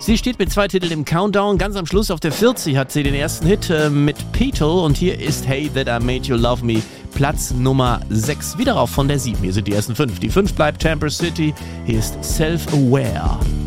Sie steht mit 2 Titeln im Countdown. Ganz am Schluss auf der 40 hat sie den ersten Hit mit Petal. Und hier ist Hey That I Made You Love Me, Platz Nummer 6. Wieder rauf von der 7. Hier sind die ersten 5. Die 5 bleibt Temper City. Hier ist Self-Aware.